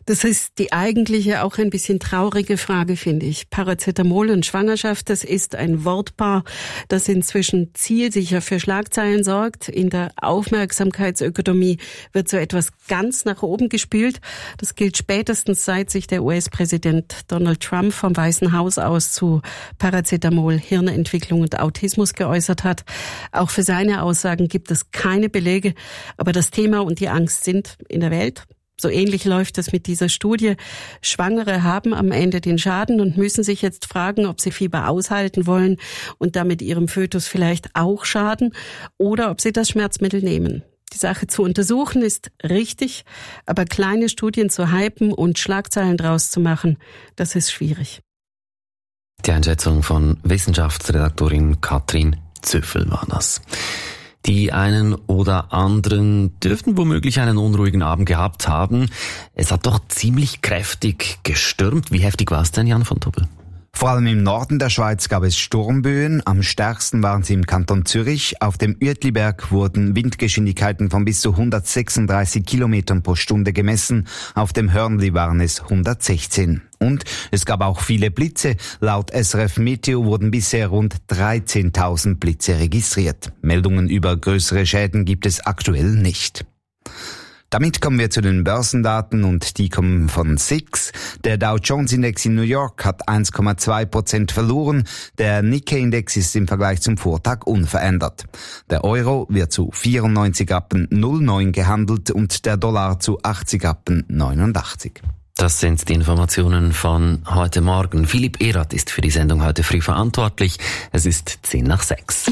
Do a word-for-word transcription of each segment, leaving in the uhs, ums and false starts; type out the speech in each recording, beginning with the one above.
Das ist die eigentliche, auch ein bisschen traurige Frage, finde ich. Paracetamol und Schwangerschaft, das ist ein Wortpaar, das inzwischen zielsicher für Schlagzeilen sorgt. In der Aufmerksamkeitsökonomie wird so etwas ganz nach oben gespült. Das gilt spätestens, seit sich der U S-Präsident Donald Trump vom Weißen Haus aus zu Paracetamol, Hirnentwicklung und Autismus geäußert hat. Auch für seine Aussagen gibt es keine Belege, aber das Thema und die Angst sind in der Welt. So ähnlich läuft es mit dieser Studie. Schwangere haben am Ende den Schaden und müssen sich jetzt fragen, ob sie Fieber aushalten wollen und damit ihrem Fötus vielleicht auch schaden oder ob sie das Schmerzmittel nehmen. Die Sache zu untersuchen ist richtig, aber kleine Studien zu hypen und Schlagzeilen draus zu machen, das ist schwierig. Die Einschätzung von Wissenschaftsredaktorin Katrin Zöffel war das. Die einen oder anderen dürften womöglich einen unruhigen Abend gehabt haben. Es hat doch ziemlich kräftig gestürmt. Wie heftig war es denn, Jan von Tobel? Vor allem im Norden der Schweiz gab es Sturmböen. Am stärksten waren sie im Kanton Zürich. Auf dem Uetliberg wurden Windgeschwindigkeiten von bis zu hundertsechsunddreißig Kilometern pro Stunde gemessen. Auf dem Hörnli waren es hundertsechzehn. Und es gab auch viele Blitze. Laut S R F Meteo wurden bisher rund dreizehntausend Blitze registriert. Meldungen über größere Schäden gibt es aktuell nicht. Damit kommen wir zu den Börsendaten und die kommen von S I X. Der Dow Jones Index in New York hat eins Komma zwei Prozent verloren. Der Nikkei Index ist im Vergleich zum Vortag unverändert. Der Euro wird zu vierundneunzig Rappen null neun gehandelt und der Dollar zu achtzig Rappen neunundachtzig. Das sind die Informationen von heute Morgen. Philipp Erath ist für die Sendung heute früh verantwortlich. Es ist zehn nach sechs.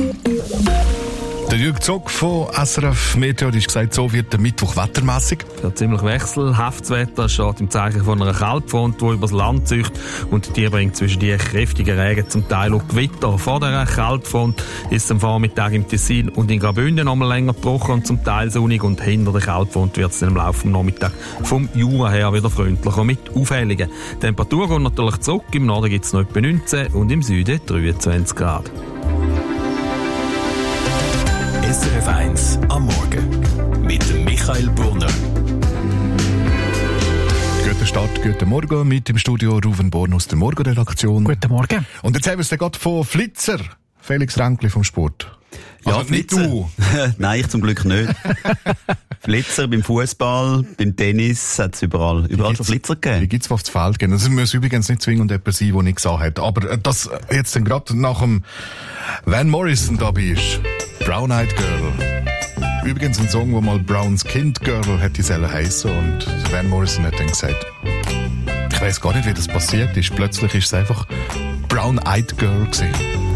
Der Jürg Zog von S R F Meteo hat gesagt, so wird der Mittwoch wettermässig. Ja, ziemlich wechselhaftes Wetter steht im Zeichen von einer Kaltfront, die übers Land zieht und die bringt zwischen die kräftigen Regen zum Teil auch Gewitter. Vor dieser Kaltfront ist es am Vormittag im Tessin und in Graubünden noch mal länger trocken und zum Teil sonnig und hinter der Kaltfront wird es dann im Laufe des Nachmittags vom Jura her wieder freundlicher mit Aufhellungen. Die Temperatur geht natürlich zurück, im Norden gibt es noch etwa neunzehn und im Süden dreiundzwanzig Grad. S R F eins am Morgen mit Michael Brunner. Guten Start, guten Morgen. Mit im Studio Ruven Born aus der Morgenredaktion. Guten Morgen. Und jetzt haben wir es gerade von Flitzer. Felix Ränkli vom Sport. Ja, also nicht du. Nein, ich zum Glück nicht. Flitzer beim Fußball, beim Tennis hat es überall, überall schon Flitzer gegeben. Die gibt's aufs Feld gehen. Das muss übrigens nicht zwingend jemand sein, der nicht gesehen hat. Aber das jetzt dann gerade nach dem Van Morrison dabei ist. Brown Eyed Girl. Übrigens ein Song, wo mal Browns Kind Girl hätte sollen heissen und Van Morrison hat dann gesagt, ich weiss gar nicht, wie das passiert ist. Plötzlich ist es einfach Brown Eyed Girl gewesen.